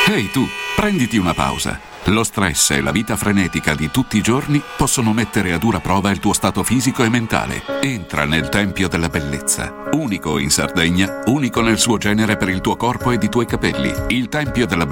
Ehi tu, prenditi una pausa. Lo stress e la vita frenetica di tutti i giorni possono mettere a dura prova il tuo stato fisico e mentale. Entra nel Tempio della Bellezza. Unico in Sardegna, unico nel suo genere per il tuo corpo ed i tuoi capelli. Il Tempio della